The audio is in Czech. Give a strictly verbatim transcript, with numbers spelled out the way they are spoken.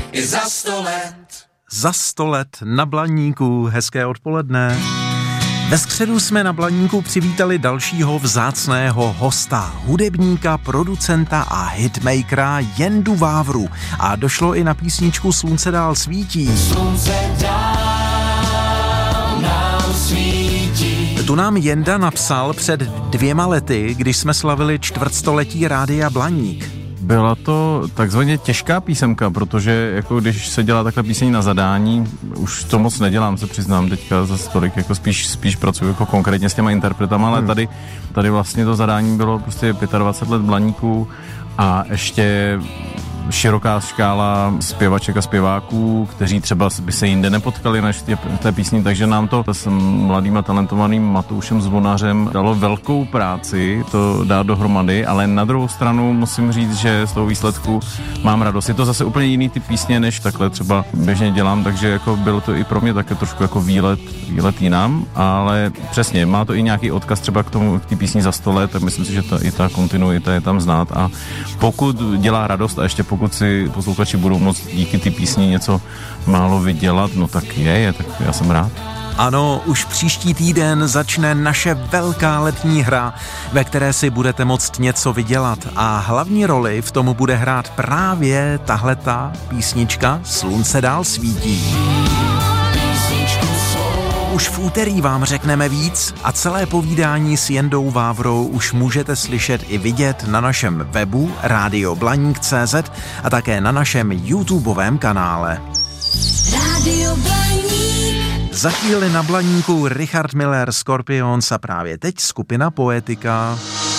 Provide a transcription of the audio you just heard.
i za sto let. Za sto let na Blaníku, hezké odpoledne. Ve středu jsme na Blaníku přivítali dalšího vzácného hosta, hudebníka, producenta a hitmakera Jendu Vávru. A došlo i na písničku Slunce dál svítí. Slunce dál nám svítí. Tu nám Jenda napsal před dvěma lety, když jsme slavili čtvrtstoletí Rádia Blaník. Byla to takzvaně těžká písemka, protože jako když se dělá takhle píseň na zadání, už to moc nedělám, se přiznám teďka za tolik, jako spíš, spíš pracuji jako konkrétně s těma interpretama, ale hmm. tady, tady vlastně to zadání bylo prostě dvacet pět let Blaníků a ještě široká škála zpěvaček a zpěváků, kteří třeba by se jinde nepotkali než v té písni, takže nám to s mladým a talentovaným Matoušem Zvonařem dalo velkou práci to dát dohromady, ale na druhou stranu musím říct, že z toho výsledku mám radost. Je to zase úplně jiný typ písně, než takhle třeba běžně dělám, takže jako bylo to i pro mě také trošku jako výlet, výlet jinam, ale přesně, má to i nějaký odkaz třeba k tomu, k té písni za sto let, tak myslím si, že ta, i ta kontinuita je tam znát a pokud dělá radost a ještě pokud si posluchači budou moct díky ty písni něco málo vydělat, no tak je, je, tak já jsem rád. Ano, už příští týden začne naše velká letní hra, ve které si budete moct něco vydělat a hlavní roli v tomu bude hrát právě tahleta písnička Slunce dál svítí. Už v úterý vám řekneme víc a celé povídání s Jendou Vávrou už můžete slyšet i vidět na našem webu rádio blaník tečka cé zet a také na našem YouTubeovém kanále. Rádio Blaník. Za chvíli na Blaníku Richard Miller, Scorpions a právě teď skupina Poetika.